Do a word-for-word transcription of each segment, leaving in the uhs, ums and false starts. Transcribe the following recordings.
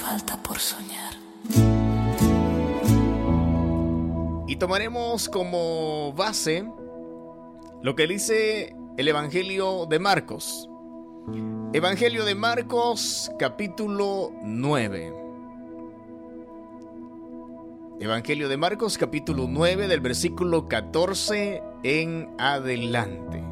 falta por soñar. Y tomaremos como base lo que dice el Evangelio de Marcos. Evangelio de Marcos, capítulo nueve. Evangelio de Marcos, capítulo nueve, del versículo catorce en adelante.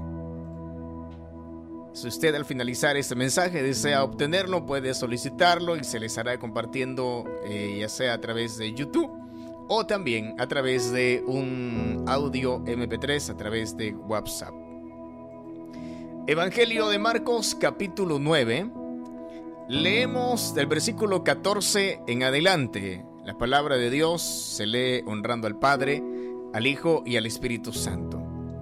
Si usted al finalizar este mensaje desea obtenerlo, puede solicitarlo y se les estará compartiendo eh, ya sea a través de YouTube o también a través de un audio eme pe tres a través de WhatsApp. Evangelio de Marcos, capítulo nueve. Leemos del versículo catorce en adelante. La palabra de Dios se lee honrando al Padre, al Hijo y al Espíritu Santo.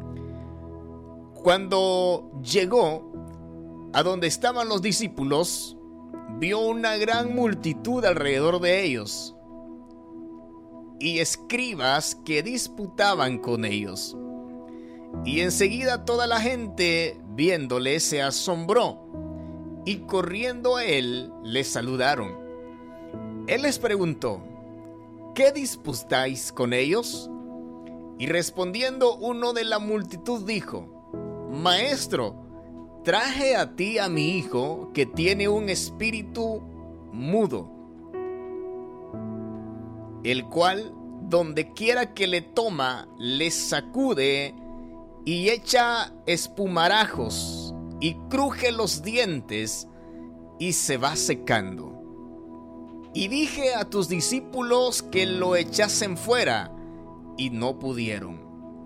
Cuando llegó a donde estaban los discípulos, vio una gran multitud alrededor de ellos y escribas que disputaban con ellos. Y enseguida toda la gente, viéndole, se asombró, y corriendo a él, le saludaron. Él les preguntó: ¿qué disputáis con ellos? Y respondiendo uno de la multitud dijo: Maestro, traje a ti a mi hijo, que tiene un espíritu mudo, el cual donde quiera que le toma, le sacude y echa espumarajos y cruje los dientes y se va secando. Y dije a tus discípulos que lo echasen fuera, y no pudieron.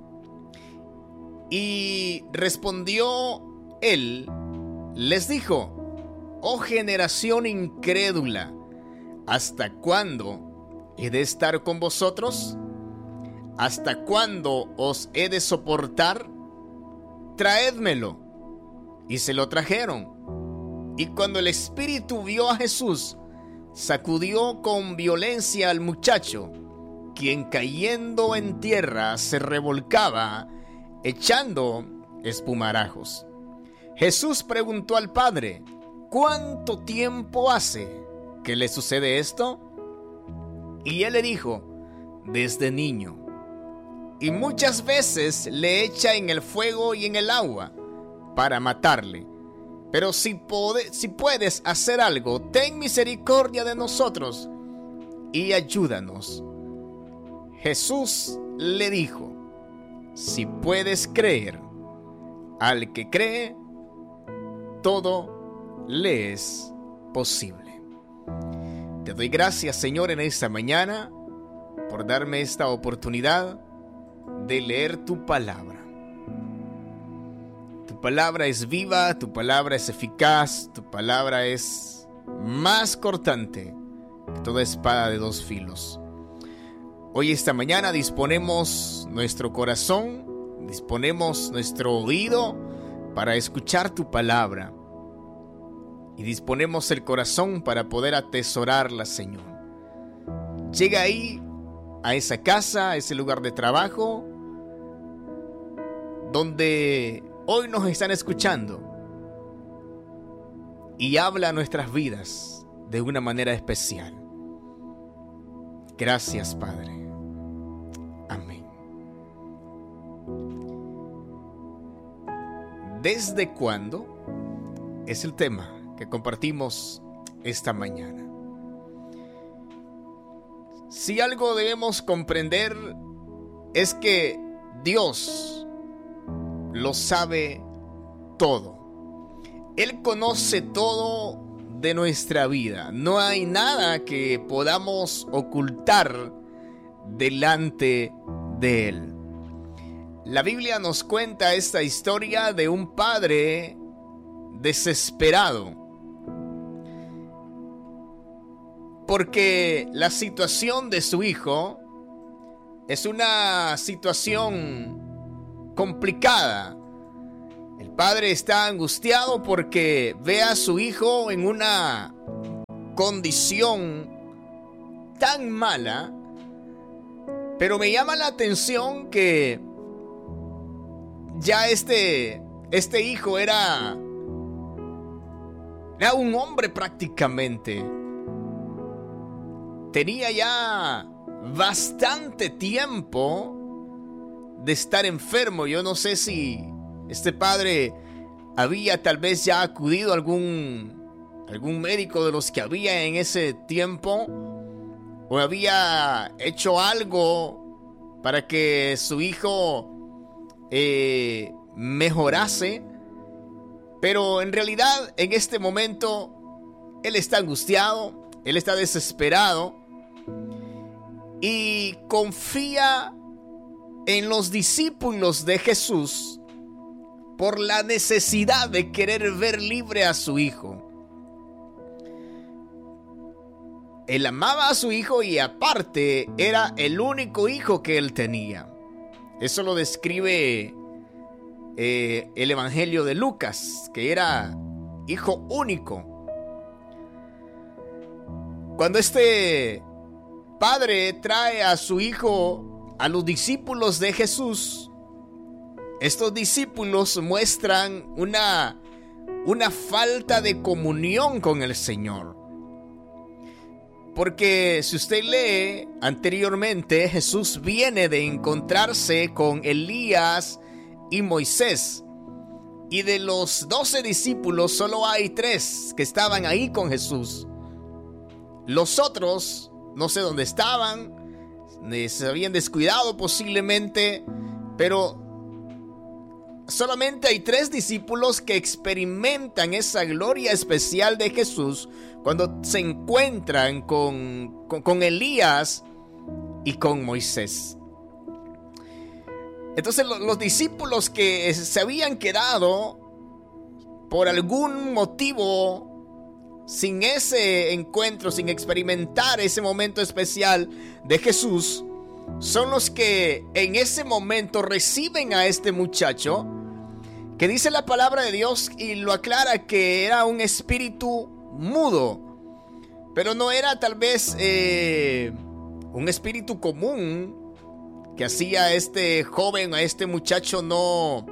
Y respondió él, les dijo: oh generación incrédula, ¿hasta cuándo he de estar con vosotros? ¿Hasta cuándo os he de soportar? Traédmelo. Y se lo trajeron. Y cuando el espíritu vio a Jesús, sacudió con violencia al muchacho, quien cayendo en tierra se revolcaba, echando espumarajos. Jesús preguntó al padre: ¿cuánto tiempo hace que le sucede esto? Y él le dijo: desde niño. Y muchas veces le echa en el fuego y en el agua para matarle. Pero si, pode, si puedes hacer algo, ten misericordia de nosotros y ayúdanos. Jesús le dijo: si puedes creer, al que cree, todo le es posible. Te doy gracias, Señor, en esta mañana por darme esta oportunidad de leer tu palabra. Tu palabra es viva, tu palabra es eficaz, tu palabra es más cortante que toda espada de dos filos. Hoy, esta mañana, disponemos nuestro corazón, disponemos nuestro oído para escuchar tu palabra y disponemos el corazón para poder atesorarla, Señor. Llega ahí, a esa casa, a ese lugar de trabajo, donde hoy nos están escuchando, y habla a nuestras vidas de una manera especial. Gracias, Padre. Amén. ¿Desde cuándo? Es el tema que compartimos esta mañana. Si algo debemos comprender es que Dios lo sabe todo. Él conoce todo de nuestra vida. No hay nada que podamos ocultar delante de Él. La Biblia nos cuenta esta historia de un padre desesperado, porque la situación de su hijo es una situación complicada. El padre está angustiado porque ve a su hijo en una condición tan mala, pero me llama la atención que ya este, este hijo era, era un hombre prácticamente. tenía ya bastante tiempo de estar enfermo. Yo no sé si este padre había tal vez ya acudido a algún, algún médico de los que había en ese tiempo, o había hecho algo para que su hijo eh, mejorase. Pero en realidad en este momento él está angustiado, él está desesperado y confía en los discípulos de Jesús por la necesidad de querer ver libre a su hijo. Él amaba a su hijo y aparte era el único hijo que él tenía. Eso lo describe eh, el Evangelio de Lucas, que era hijo único. Cuando este padre trae a su hijo a los discípulos de Jesús, estos discípulos muestran una, una falta de comunión con el Señor. Porque si usted lee anteriormente, Jesús viene de encontrarse con Elías y Moisés. Y de los doce discípulos solo hay tres que estaban ahí con Jesús. Los otros no sé dónde estaban, se habían descuidado posiblemente, pero solamente hay tres discípulos que experimentan esa gloria especial de Jesús cuando se encuentran con, con, con Elías y con Moisés. Entonces los, los discípulos que se habían quedado por algún motivo sin ese encuentro, sin experimentar ese momento especial de Jesús, son los que en ese momento reciben a este muchacho, que dice la palabra de Dios y lo aclara que era un espíritu mudo, pero no era tal vez eh, un espíritu común que hacía a este joven, a este muchacho no,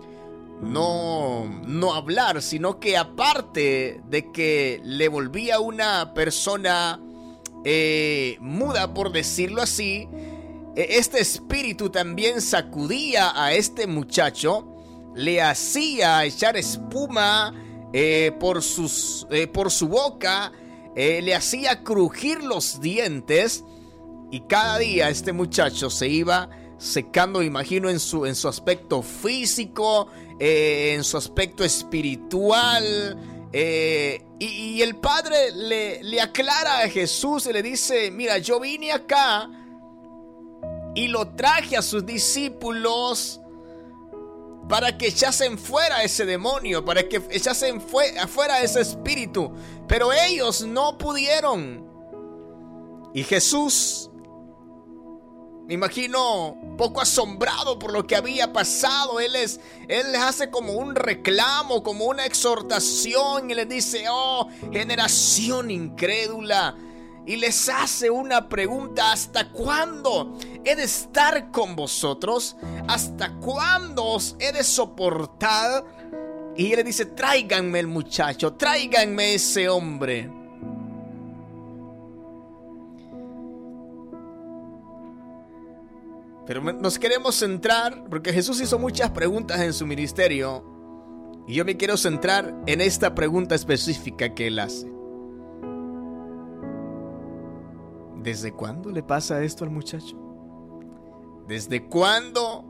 no, no hablar, sino que aparte de que le volvía una persona eh, muda, por decirlo así, este espíritu también sacudía a este muchacho, le hacía echar espuma eh, por, sus, eh, por su boca, eh, le hacía crujir los dientes, y cada día este muchacho se iba secando, imagino, en su, en su aspecto físico, eh, en su aspecto espiritual. Eh, y, y el padre le, le aclara a Jesús y le dice: mira, yo vine acá y lo traje a sus discípulos para que echasen fuera ese demonio, para que echasen fuera ese espíritu, pero ellos no pudieron. Y Jesús, me imagino, poco asombrado por lo que había pasado, él les, él les hace como un reclamo, como una exhortación, y les dice: oh, generación incrédula. Y les hace una pregunta: ¿hasta cuándo he de estar con vosotros? ¿Hasta cuándo os he de soportar? Y él le dice: tráiganme el muchacho, tráiganme ese hombre. Pero nos queremos centrar, porque Jesús hizo muchas preguntas en su ministerio, y yo me quiero centrar en esta pregunta específica que él hace. ¿Desde cuándo le pasa esto al muchacho? ¿Desde cuándo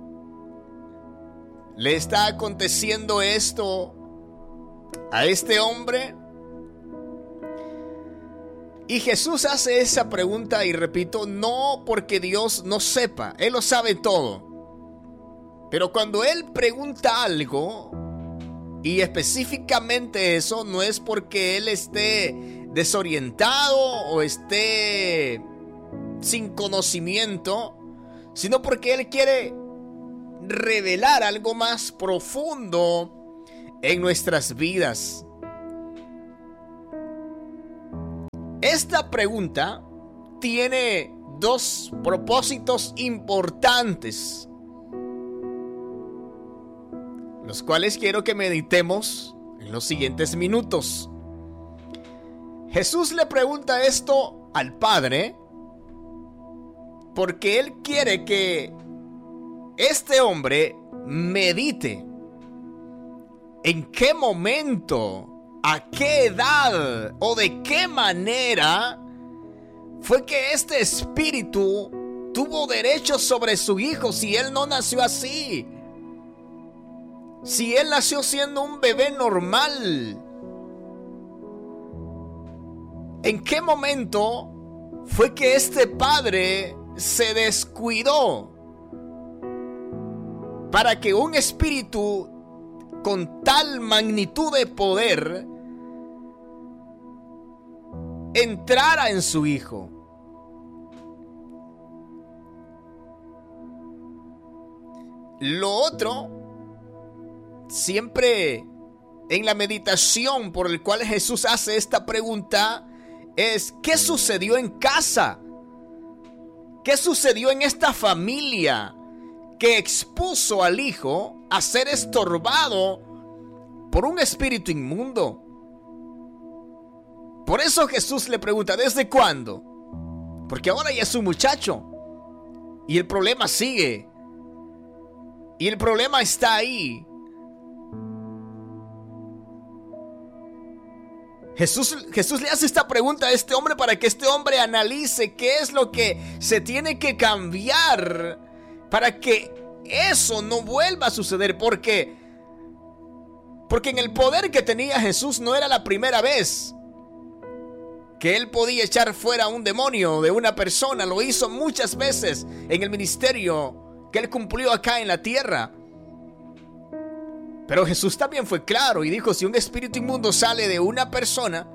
le está aconteciendo esto a este hombre? Y Jesús hace esa pregunta, y repito, no porque Dios no sepa, Él lo sabe todo. Pero cuando Él pregunta algo, y específicamente eso, no es porque Él esté desorientado o esté sin conocimiento, sino porque Él quiere revelar algo más profundo en nuestras vidas. Esta pregunta tiene dos propósitos importantes, los cuales quiero que meditemos en los siguientes minutos. Jesús le pregunta esto al Padre porque Él quiere que este hombre medite en qué momento, a qué edad o de qué manera fue que este espíritu tuvo derecho sobre su hijo si él no nació así. Si él nació siendo un bebé normal. ¿En qué momento fue que este padre se descuidó para que un espíritu con tal magnitud de poder entrara en su hijo? Lo otro, siempre en la meditación por el cual Jesús hace esta pregunta, es ¿qué sucedió en casa? ¿Qué sucedió en esta familia que expuso al hijo a ser estorbado por un espíritu inmundo? Por eso Jesús le pregunta, ¿desde cuándo? Porque ahora ya es un muchacho y el problema sigue. Y el problema está ahí. Jesús, Jesús le hace esta pregunta a este hombre para que este hombre analice qué es lo que se tiene que cambiar para que eso no vuelva a suceder. Porque, porque en el poder que tenía Jesús no era la primera vez que él podía echar fuera a un demonio de una persona. Lo hizo muchas veces en el ministerio que él cumplió acá en la tierra. Pero Jesús también fue claro y dijo, si un espíritu inmundo sale de una persona,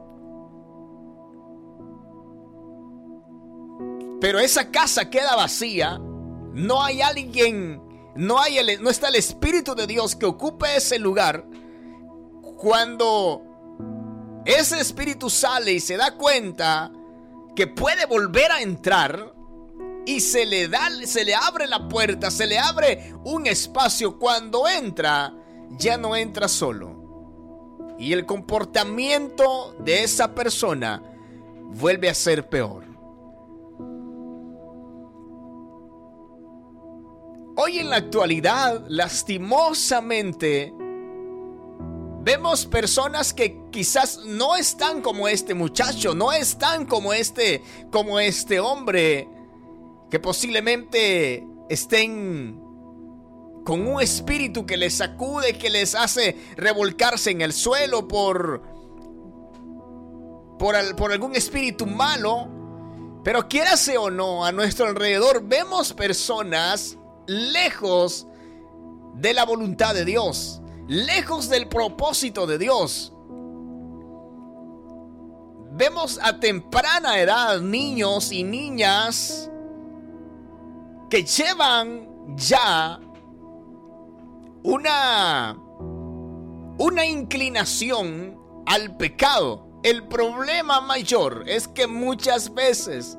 pero esa casa queda vacía, no hay alguien, no hay el, no está el Espíritu de Dios que ocupe ese lugar. Cuando ese espíritu sale y se da cuenta que puede volver a entrar, y se le da, se le abre la puerta, se le abre un espacio, cuando entra, ya no entra solo. Y el comportamiento de esa persona vuelve a ser peor. Hoy en la actualidad, lastimosamente, vemos personas que quizás no están como este muchacho, no están como este, como este hombre, que posiblemente estén con un espíritu que les sacude, que les hace revolcarse en el suelo por, por, al, por algún espíritu malo. Pero quiérase o no, a nuestro alrededor vemos personas lejos de la voluntad de Dios, lejos del propósito de Dios. Vemos a temprana edad niños y niñas que llevan ya una, una inclinación al pecado. El problema mayor es que muchas veces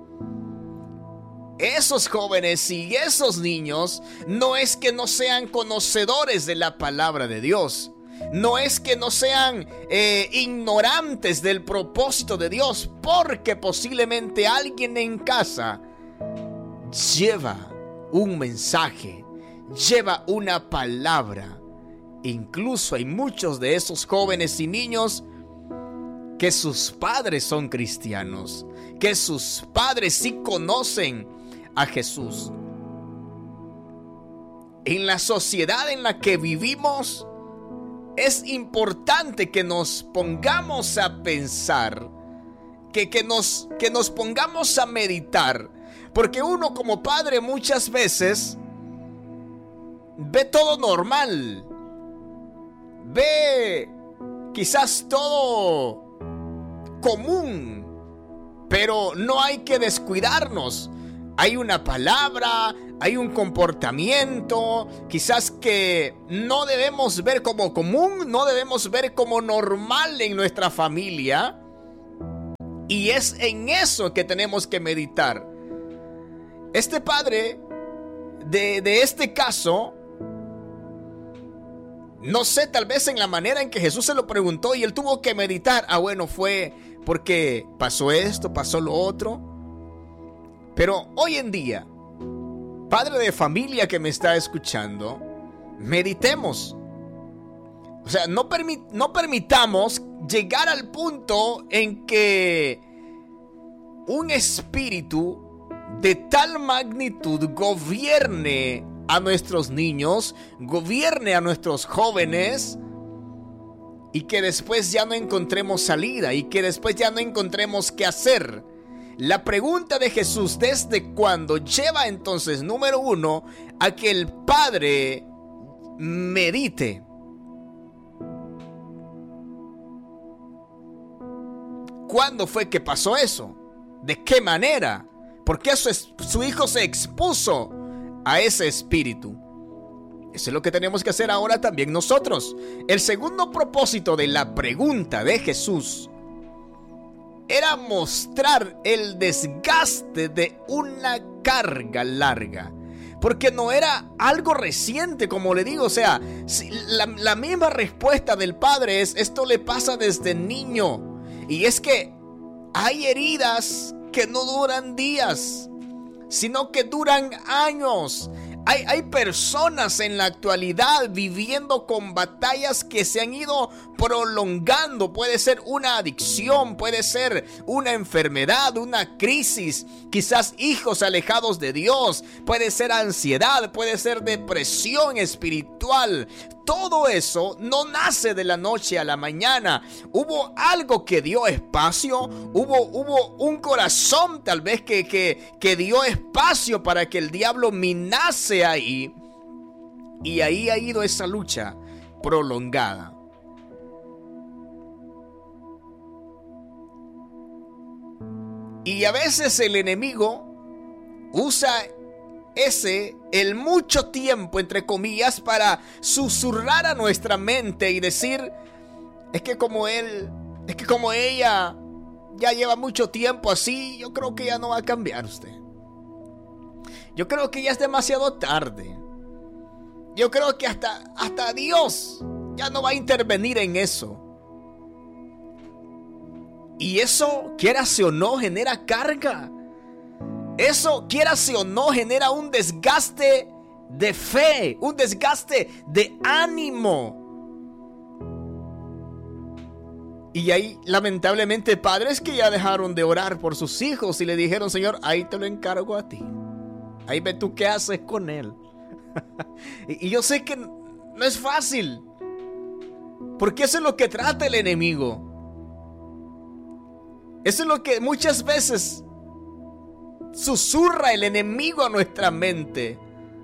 esos jóvenes y esos niños no es que no sean conocedores de la palabra de Dios, no es que no sean eh, ignorantes del propósito de Dios, porque posiblemente alguien en casa lleva un mensaje, lleva una palabra. Incluso hay muchos de esos jóvenes y niños que sus padres son cristianos, que sus padres sí conocen a Jesús. En la sociedad en la que vivimos, es importante que nos pongamos a pensar, que, que, nos, que nos pongamos a meditar. Porque uno como padre muchas veces ve todo normal, ve quizás todo común, pero no hay que descuidarnos. Hay una palabra, hay un comportamiento, quizás que no debemos ver como común, no debemos ver como normal en nuestra familia. Y es en eso que tenemos que meditar. Este padre de, de este caso, no sé, tal vez en la manera en que Jesús se lo preguntó y él tuvo que meditar. Ah, bueno, fue porque pasó esto, pasó lo otro. Pero hoy en día, padre de familia que me está escuchando, meditemos. O sea, no, permi- no permitamos llegar al punto en que un espíritu de tal magnitud gobierne a nuestros niños, gobierne a nuestros jóvenes, y que después ya no encontremos salida, y que después ya no encontremos qué hacer. La pregunta de Jesús, ¿desde cuándo?, lleva entonces, número uno, a que el padre medite. ¿Cuándo fue que pasó eso? ¿De qué manera? ¿Por qué su, su hijo se expuso a ese espíritu? Eso es lo que tenemos que hacer ahora también nosotros. El segundo propósito de la pregunta de Jesús era mostrar el desgaste de una carga larga. Porque no era algo reciente, como le digo. O sea, la, la misma respuesta del padre es: esto le pasa desde niño. Y es que hay heridas que no duran días, sino que duran años. Hay, hay personas en la actualidad viviendo con batallas que se han ido prolongando. Puede ser una adicción, puede ser una enfermedad, una crisis, quizás hijos alejados de Dios, puede ser ansiedad, puede ser depresión espiritual. Todo eso no nace de la noche a la mañana. Hubo algo que dio espacio, hubo, hubo un corazón tal vez que, que, que dio espacio para que el diablo minase ahí. Y ahí ha ido esa lucha prolongada. Y a veces el enemigo usa ese, el mucho tiempo, entre comillas, para susurrar a nuestra mente y decir: es que como él, es que como ella ya lleva mucho tiempo así, yo creo que ya no va a cambiar usted. Yo creo que ya es demasiado tarde. Yo creo que hasta, hasta Dios ya no va a intervenir en eso. Y eso, quierase o no, genera carga. Eso, quierase o no, genera un desgaste de fe, un desgaste de ánimo. Y hay lamentablemente padres que ya dejaron de orar por sus hijos y le dijeron: Señor, ahí te lo encargo a ti. Ahí ve tú qué haces con él. Y yo sé que no es fácil, porque eso es lo que trata el enemigo. Eso es lo que muchas veces susurra el enemigo a nuestra mente.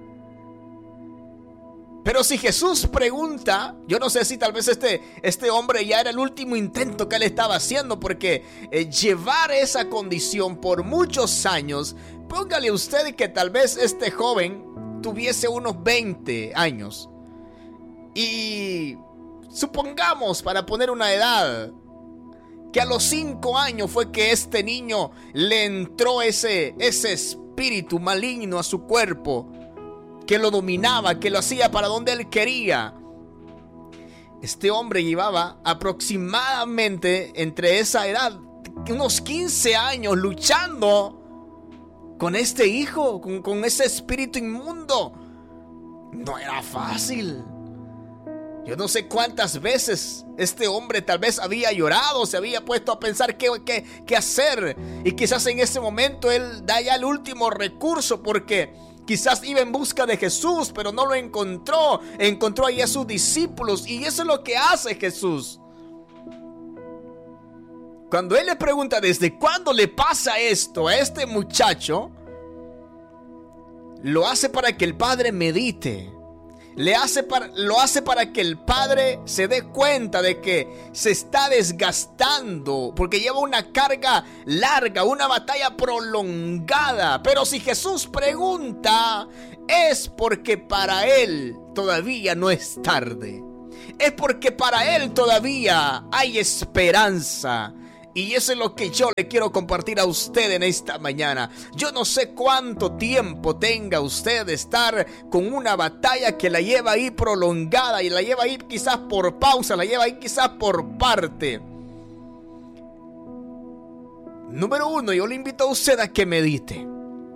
Pero si Jesús pregunta, yo no sé si tal vez este, este hombre ya era el último intento que él estaba haciendo, porque eh, llevar esa condición por muchos años, póngale usted que tal vez este joven tuviese unos veinte años. Y supongamos, para poner una edad, que a los cinco años fue que este niño le entró ese, ese espíritu maligno a su cuerpo, que lo dominaba, que lo hacía para donde él quería. Este hombre llevaba aproximadamente entre esa edad, unos quince años, luchando con este hijo, con, con ese espíritu inmundo. No era fácil. Yo no sé cuántas veces este hombre tal vez había llorado, se había puesto a pensar qué, qué, qué hacer. Y quizás en ese momento él da ya el último recurso, porque quizás iba en busca de Jesús, pero no lo encontró. Encontró ahí a sus discípulos, y eso es lo que hace Jesús. Cuando él le pregunta desde cuándo le pasa esto a este muchacho, lo hace para que el padre medite. Le hace para, lo hace para que el padre se dé cuenta de que se está desgastando, porque lleva una carga larga, una batalla prolongada. Pero si Jesús pregunta, es porque para él todavía no es tarde. Es porque para él todavía hay esperanza. Y eso es lo que yo le quiero compartir a usted en esta mañana. Yo no sé cuánto tiempo tenga usted de estar con una batalla que la lleva ahí prolongada, y la lleva ahí quizás por pausa, la lleva ahí quizás por parte. Número uno, yo le invito a usted a que medite.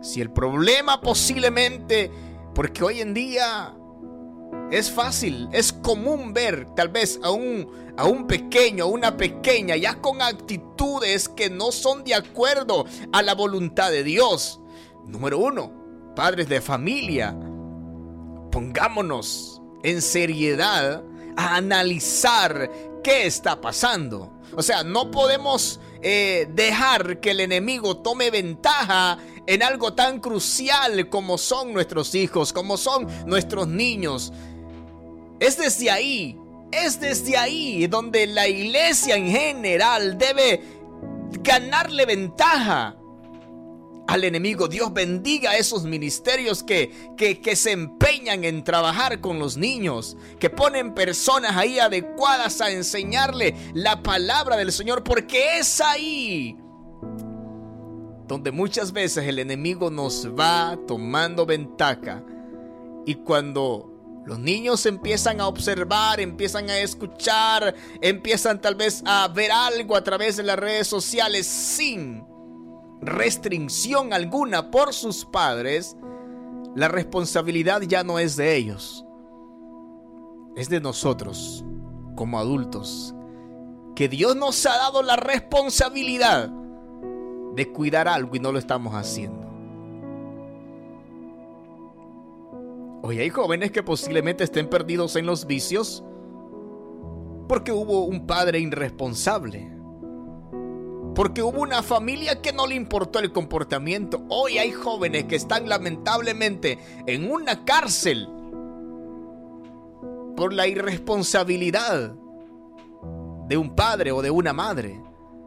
Si el problema posiblemente, porque hoy en día es fácil, es común ver tal vez a un, a un pequeño, a una pequeña, ya con actitudes que no son de acuerdo a la voluntad de Dios. Número uno, padres de familia, pongámonos en seriedad a analizar qué está pasando. O sea, no podemos eh, dejar que el enemigo tome ventaja en algo tan crucial como son nuestros hijos, como son nuestros niños. Es desde ahí, es desde ahí donde la iglesia en general debe ganarle ventaja al enemigo. Dios bendiga a esos ministerios que, que, que se empeñan en trabajar con los niños, que ponen personas ahí adecuadas a enseñarle la palabra del Señor, porque es ahí donde muchas veces el enemigo nos va tomando ventaja. Y cuando los niños empiezan a observar, empiezan a escuchar, empiezan tal vez a ver algo a través de las redes sociales sin restricción alguna por sus padres, la responsabilidad ya no es de ellos, es de nosotros como adultos, que Dios nos ha dado la responsabilidad de cuidar algo y no lo estamos haciendo. Hoy hay jóvenes que posiblemente estén perdidos en los vicios porque hubo un padre irresponsable, porque hubo una familia que no le importó el comportamiento. Hoy hay jóvenes que están lamentablemente en una cárcel por la irresponsabilidad de un padre o de una madre.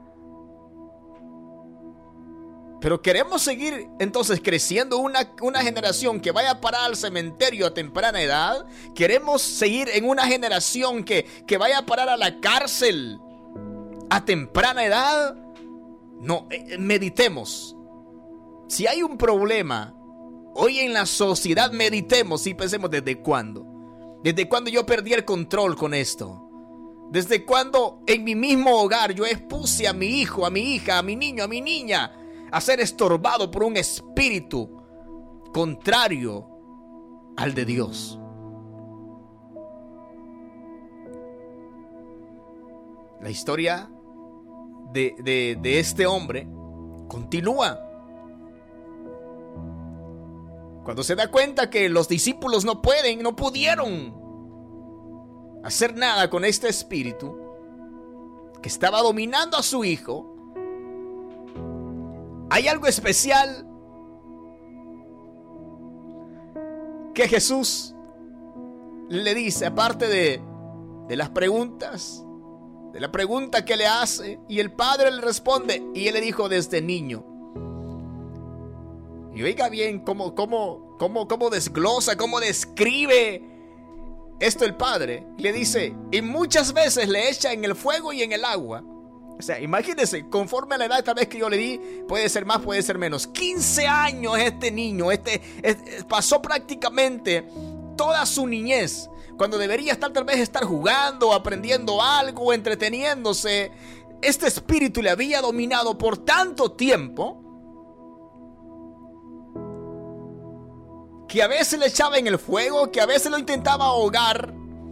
Pero queremos seguir entonces creciendo una, una generación que vaya a parar al cementerio a temprana edad. Queremos seguir en una generación que, que vaya a parar a la cárcel a temprana edad. No, eh, meditemos. Si hay un problema hoy en la sociedad, meditemos y pensemos desde cuándo. Desde cuándo yo perdí el control con esto. Desde cuándo en mi mismo hogar yo expuse a mi hijo, a mi hija, a mi niño, a mi niña a ser estorbado por un espíritu contrario al de Dios. La historia de, de, de este hombre continúa. Cuando se da cuenta que los discípulos no pueden, no pudieron hacer nada con este espíritu que estaba dominando a su hijo, hay algo especial que Jesús le dice, aparte de, de las preguntas, de la pregunta que le hace, y el padre le responde, y él le dijo desde niño. Y oiga bien cómo, cómo, cómo, cómo desglosa, cómo describe esto el padre. Le dice, y muchas veces le echa en el fuego y en el agua. O sea, imagínense, conforme a la edad tal vez que yo le di, puede ser más, puede ser menos. quince años este niño, este, este pasó prácticamente toda su niñez, cuando debería estar tal vez estar jugando, aprendiendo algo, entreteniéndose. Este espíritu le había dominado por tanto tiempo que a veces le echaba en el fuego, que a veces lo intentaba ahogar.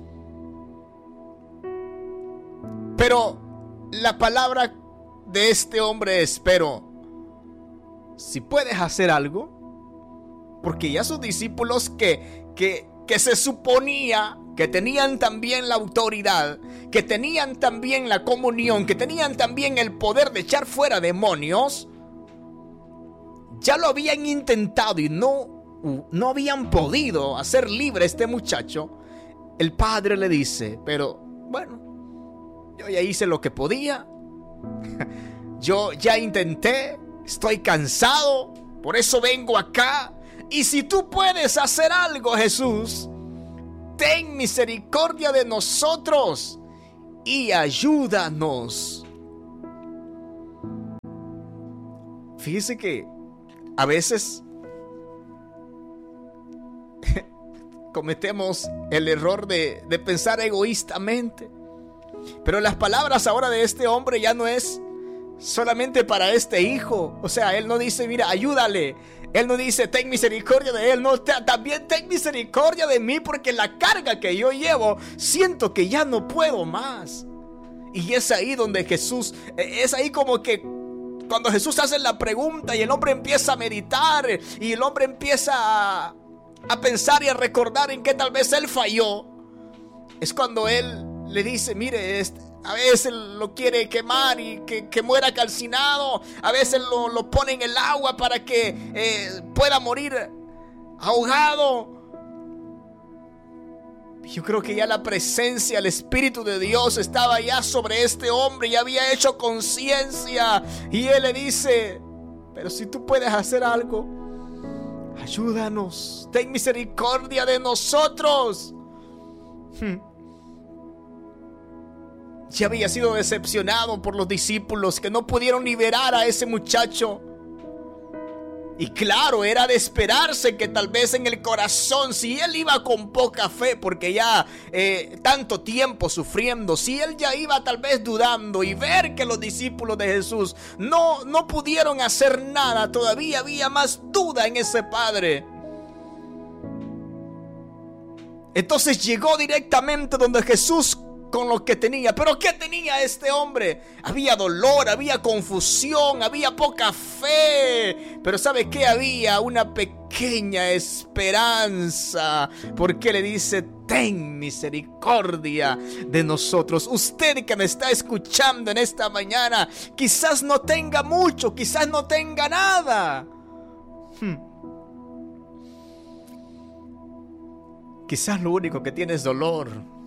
Pero la palabra de este hombre es, pero si puedes hacer algo, porque ya sus discípulos que, que, que se suponía que tenían también la autoridad, que tenían también la comunión, que tenían también el poder de echar fuera demonios, ya lo habían intentado y no, no habían podido hacer libre a este muchacho. El padre le dice, pero bueno, yo ya hice lo que podía. Yo ya intenté. Estoy cansado. Por eso vengo acá. Y si tú puedes hacer algo, Jesús, ten misericordia de nosotros y ayúdanos. Fíjese que a veces cometemos el error de, de pensar egoístamente. Pero las palabras ahora de este hombre ya no es solamente para este hijo. O sea, Él no dice, mira, ayúdale. Él no dice, ten misericordia de él. No, también ten misericordia de mí, porque la carga que yo llevo, siento que ya no puedo más. Y es ahí donde Jesús, es ahí como que cuando Jesús hace la pregunta y el hombre empieza a meditar y el hombre empieza a, a pensar y a recordar en que tal vez él falló, es cuando él le dice, mire, este, a veces lo quiere quemar y que, que muera calcinado. A veces lo, lo pone en el agua para que eh, pueda morir ahogado. Yo creo que ya la presencia, el Espíritu de Dios estaba ya sobre este hombre. Ya había hecho conciencia. Y él le dice, pero si tú puedes hacer algo, ayúdanos. Ten misericordia de nosotros. Hmm. Ya había sido decepcionado por los discípulos que no pudieron liberar a ese muchacho. Y claro, era de esperarse que tal vez en el corazón, si él iba con poca fe, porque ya eh, tanto tiempo sufriendo, si él ya iba tal vez dudando y ver que los discípulos de Jesús no, no pudieron hacer nada, todavía había más duda en ese padre. Entonces llegó directamente donde Jesús con lo que tenía. Pero ¿qué tenía este hombre? Había dolor, había confusión, había poca fe. Pero ¿sabe qué? Había una pequeña esperanza, porque le dice, ten misericordia de nosotros. Usted que me está escuchando en esta mañana, quizás no tenga mucho, quizás no tenga nada. Hmm. Quizás lo único que tiene es dolor.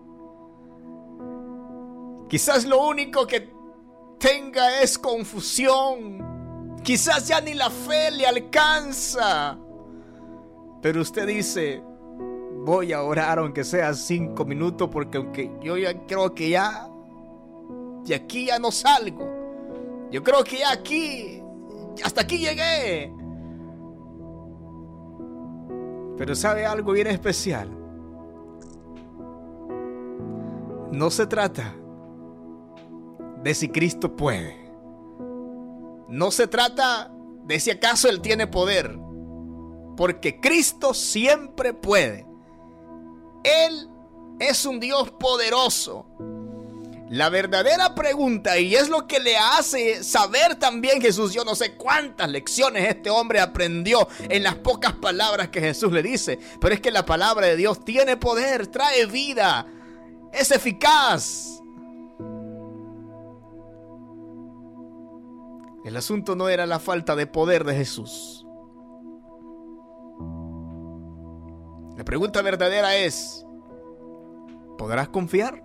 Quizás lo único que tenga es confusión. Quizás ya ni la fe le alcanza. Pero usted dice, voy a orar aunque sea cinco minutos, porque aunque yo ya creo que ya de aquí ya no salgo. Yo creo que ya aquí, hasta aquí llegué. Pero ¿sabe algo bien especial? No se trata de si Cristo puede. No se trata de si acaso Él tiene poder, porque Cristo siempre puede. Él es un Dios poderoso. La verdadera pregunta, y es lo que le hace saber también Jesús, yo no sé cuántas lecciones este hombre aprendió en las pocas palabras que Jesús le dice, pero es que la palabra de Dios tiene poder, trae vida, es eficaz. El asunto no era la falta de poder de Jesús. La pregunta verdadera es, ¿podrás confiar?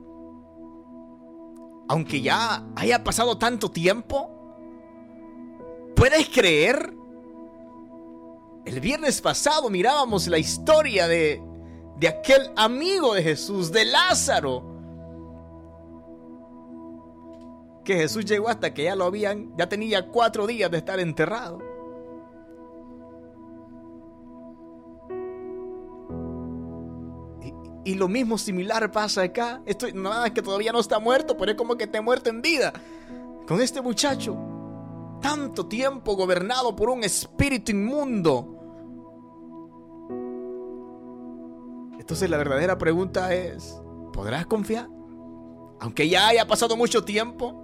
Aunque ya haya pasado tanto tiempo, ¿puedes creer? El viernes pasado mirábamos la historia de, de aquel amigo de Jesús, de Lázaro, que Jesús llegó hasta que ya lo habían, ya tenía cuatro días de estar enterrado. Y, y lo mismo similar pasa acá. Esto nada es que todavía no está muerto, pero es como que esté muerto en vida. Con este muchacho, tanto tiempo gobernado por un espíritu inmundo. Entonces la verdadera pregunta es, ¿podrás confiar? Aunque ya haya pasado mucho tiempo.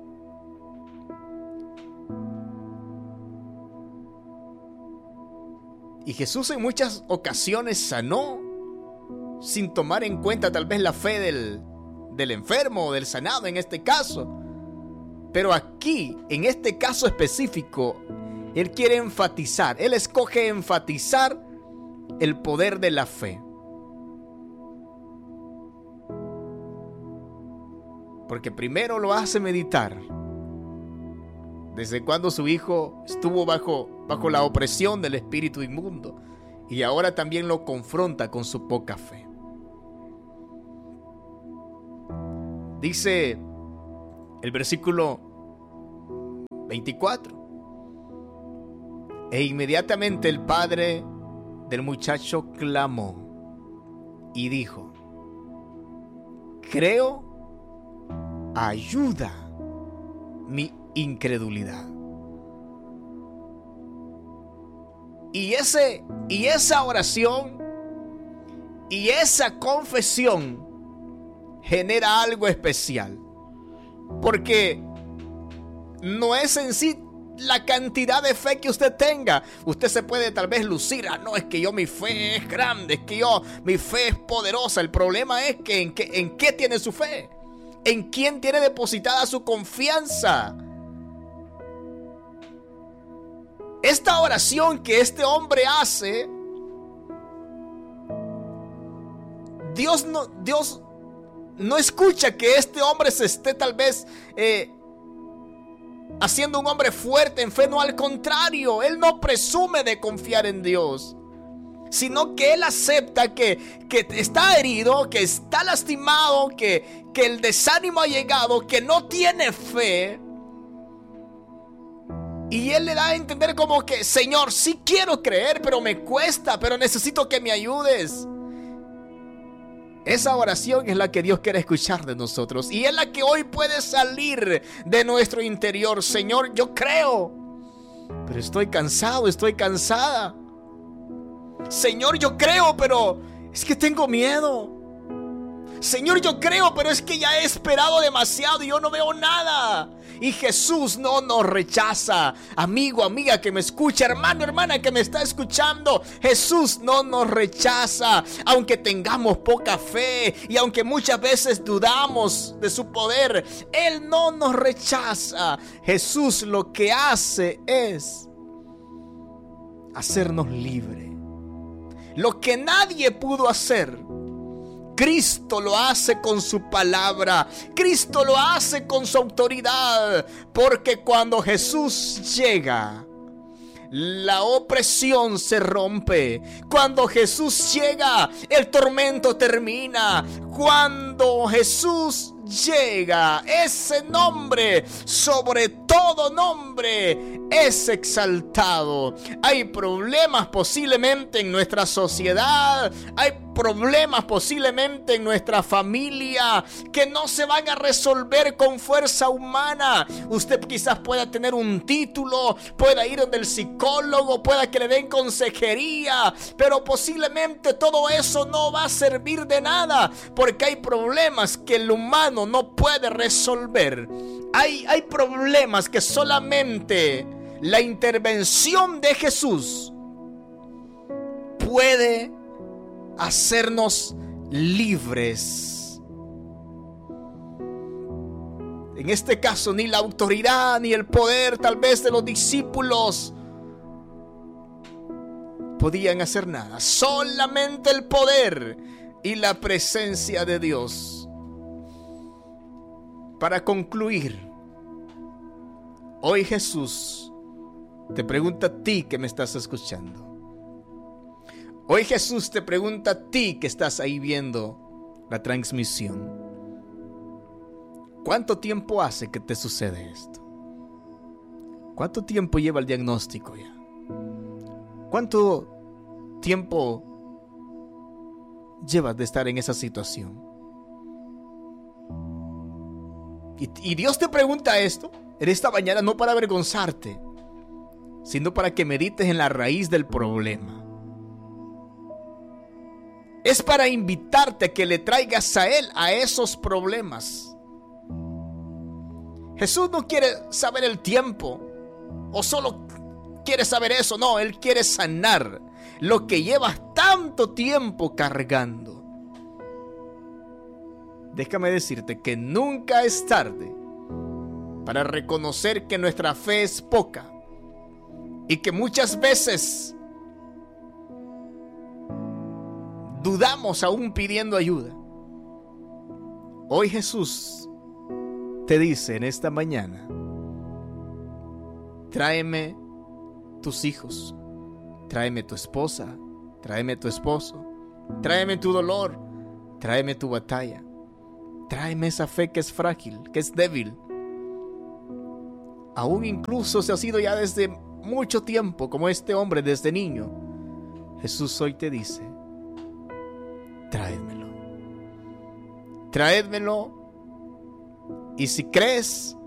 Y Jesús en muchas ocasiones sanó sin tomar en cuenta tal vez la fe del, del enfermo o del sanado en este caso. Pero aquí, en este caso específico, Él quiere enfatizar, Él escoge enfatizar el poder de la fe. Porque primero lo hace meditar. Desde cuando su hijo estuvo bajo, bajo la opresión del espíritu inmundo. Y ahora también lo confronta con su poca fe. Dice el versículo veinticuatro. E inmediatamente el padre del muchacho clamó y dijo, creo, ayuda mi incredulidad. Y, ese, y esa oración y esa confesión genera algo especial. Porque no es en sí la cantidad de fe que usted tenga. Usted se puede tal vez lucir, ah, no, es que yo mi fe es grande, es que yo mi fe es poderosa. El problema es que en, que, en qué tiene su fe, en quién tiene depositada su confianza. Esta oración que este hombre hace, Dios no, Dios no escucha que este hombre se esté tal vez eh, haciendo un hombre fuerte en fe. No, al contrario, él no presume de confiar en Dios, sino que él acepta que, que está herido, que está lastimado, que, que el desánimo ha llegado, que no tiene fe. Y él le da a entender como que, Señor, sí quiero creer, pero me cuesta, pero necesito que me ayudes. Esa oración es la que Dios quiere escuchar de nosotros. Y es la que hoy puede salir de nuestro interior. Señor, yo creo, pero estoy cansado, estoy cansada. Señor, yo creo, pero es que tengo miedo. Señor, yo creo, pero es que ya he esperado demasiado y yo no veo nada. Y Jesús no nos rechaza. Amigo, amiga que me escucha, hermano, hermana que me está escuchando, Jesús no nos rechaza. Aunque tengamos poca fe y aunque muchas veces dudamos de su poder, Él no nos rechaza. Jesús lo que hace es hacernos libres. Lo que nadie pudo hacer, Cristo lo hace con su palabra. Cristo lo hace con su autoridad. Porque cuando Jesús llega, la opresión se rompe. Cuando Jesús llega, el tormento termina. Cuando Jesús llega, ese nombre, sobre todo nombre, es exaltado. Hay problemas posiblemente en nuestra sociedad, hay problemas posiblemente en nuestra familia que no se van a resolver con fuerza humana. Usted quizás pueda tener un título, pueda ir donde el psicólogo, pueda que le den consejería, pero posiblemente todo eso no va a servir de nada, porque hay problemas que el humano no puede resolver. Hay, hay problemas que solamente la intervención de Jesús puede hacernos libres. En este caso, ni la autoridad ni el poder tal vez de los discípulos podían hacer nada. Solamente el poder y la presencia de Dios. Para concluir, hoy Jesús te pregunta a ti que me estás escuchando. Hoy Jesús te pregunta a ti que estás ahí viendo la transmisión. ¿Cuánto tiempo hace que te sucede esto? ¿Cuánto tiempo lleva el diagnóstico ya? ¿Cuánto tiempo llevas de estar en esa situación? Y, y Dios te pregunta esto en esta mañana no para avergonzarte, sino para que medites en la raíz del problema. Es para invitarte a que le traigas a Él a esos problemas. Jesús no quiere saber el tiempo o solo quiere saber eso. No, Él quiere sanar lo que llevas tanto tiempo cargando. Déjame decirte que nunca es tarde para reconocer que nuestra fe es poca y que muchas veces dudamos aún pidiendo ayuda. Hoy Jesús te dice en esta mañana: tráeme tus hijos, tráeme tu esposa, tráeme tu esposo, tráeme tu dolor, tráeme tu batalla, tráeme esa fe que es frágil, que es débil. Aún incluso se ha sido ya desde mucho tiempo, como este hombre desde niño. Jesús hoy te dice: tráedmelo, tráedmelo. Y si crees